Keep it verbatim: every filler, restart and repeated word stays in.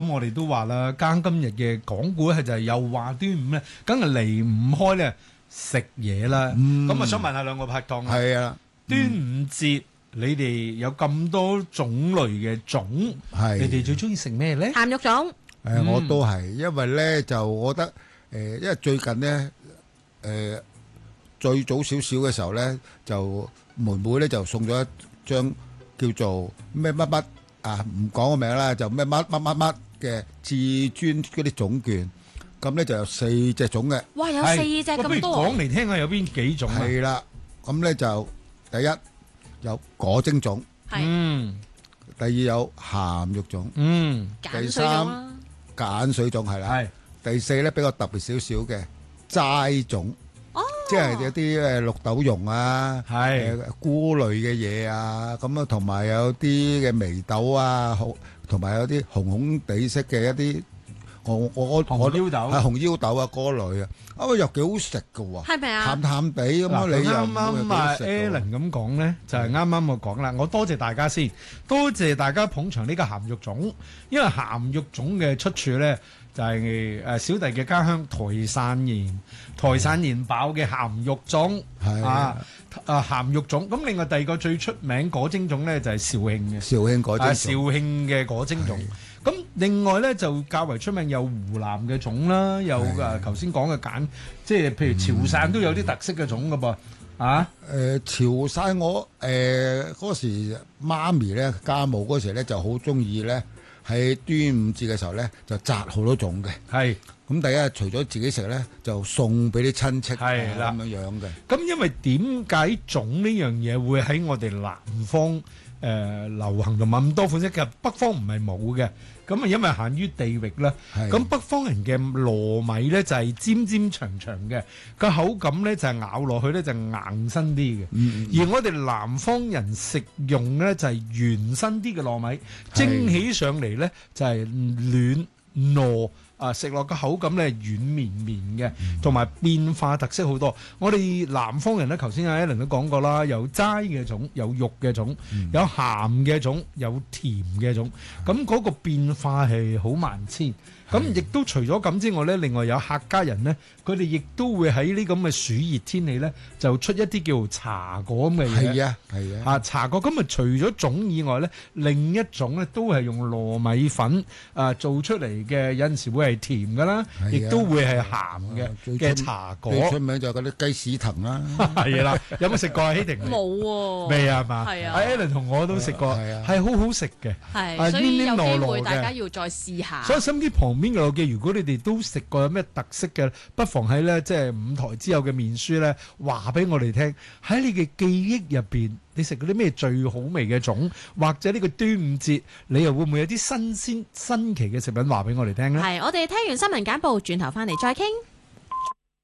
咁我哋都話啦，間今日嘅講古係就係又話端午咧，梗係離唔開咧食嘢啦。咁啊、嗯，想問下兩個拍檔啊， 係啊， 端午節你哋有咁多種類嘅粽，你哋最中意食咩咧？ 鹹肉粽。 誒、呃，我都係，因為咧就我覺得誒、呃，因為最近咧誒、呃、最早少少嘅時候咧，就妹妹咧就送咗一張叫做咩乜乜啊，唔講個名啦，就咩乜乜乜乜嘅至尊嗰啲粽券，咁咧就有四隻粽嘅。 哇！有四隻咁多。 不如講嚟聽下有邊幾種啊？ 係啦，咁咧就第一有果蒸粽， 嗯， 第二有鹹肉粽， 嗯， 第三鹼水粽係啦， 係第四咧比較特別少少嘅齋粽， 哦， 即係有啲誒綠豆蓉啊， 係誒菇類嘅嘢啊，咁啊同埋有啲嘅眉豆啊，紅同埋有啲紅紅地色嘅一啲，我我我紅腰豆係紅腰豆啊嗰類啊，啊又幾好食㗎喎， 係咪啊？ 淡淡地咁啊，你又啱啱啊 Alan 咁講咧，就係啱啱我講啦。我多謝大家先，多謝大家捧場呢個鹹肉粽，因為鹹肉粽嘅出處咧就係誒小弟嘅家鄉台山縣，台山縣爆嘅鹹肉粽啊啊鹹肉粽。咁另外第二個最出名果蒸粽咧就係肇慶嘅肇慶果蒸粽， 肇慶嘅果蒸粽。咁另外咧就較為出名有湖南嘅粽啦，有誒頭先講嘅鹼，即係譬如潮汕都有啲特色嘅粽噶噃啊！ 誒潮汕我誒嗰時媽咪咧家務嗰時咧就好中意咧喺端午節嘅時候咧就摘好多粽嘅， 係咁第一除咗自己食咧就送俾啲親戚係啦咁樣樣嘅。 咁因為點解粽呢樣嘢會喺我哋南方誒流行同埋咁多款式嘅，北方唔係冇嘅？咁啊，因為限於地域啦。咁北方人嘅糯米咧就係尖尖長長嘅，個口感咧就係咬落去咧就硬身啲嘅。嗯、而我哋南方人食用咧就係圓身啲嘅糯米，蒸起上嚟咧就係軟糯。啊！食落個口感咧軟綿綿嘅，同埋變化特色好多。我哋南方人咧，頭先阿 Alan 都講過啦，有齋嘅粽，有肉嘅粽，有鹹嘅粽，有甜嘅粽。咁嗰個變化係好萬千。咁亦都除咗咁之外咧，另外有客家人咧，佢哋亦都會喺呢咁嘅暑熱天氣咧，就出一啲叫茶果咁嘅嘢。係啊，係啊。啊茶果咁啊，除咗粽以外咧，另一種咧都係用糯米粉啊做出嚟嘅，有陣時會係甜噶啦，亦都會係鹹嘅嘅茶果。 最出名就係嗰啲雞屎藤啦。 係啦，有冇食過啊？希婷冇喎。 未啊嘛？ 係啊。 阿 Alan 同我都食過，係好好食嘅。 係，所以有機會大家要再試下。 所以身邊旁邊嘅老記，如果你哋都食過有咩特色嘅，不妨喺咧即係五台之後嘅面書咧，話俾我哋聽。喺你嘅記憶入邊，你食嗰啲咩最好味嘅粽，或者呢個端午節，你又會唔會有啲新鮮新奇嘅食品話俾我哋聽咧？ 係，我哋聽完新聞簡報，轉頭翻嚟再傾。